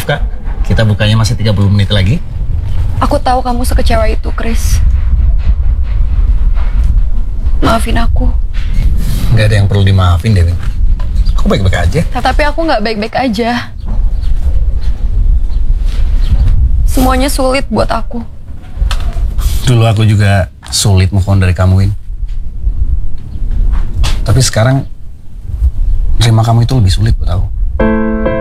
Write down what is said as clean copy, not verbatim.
Kak, kita bukanya masih 30 menit lagi. Aku tahu kamu sekecewa itu, Chris. Maafin aku. Nggak ada yang perlu dimaafin, Dewi. Aku baik-baik aja. Tapi aku nggak baik-baik aja. Semuanya sulit buat aku. Dulu aku juga sulit move on dari kamu, Win. Tapi sekarang terima kamu itu lebih sulit buat aku.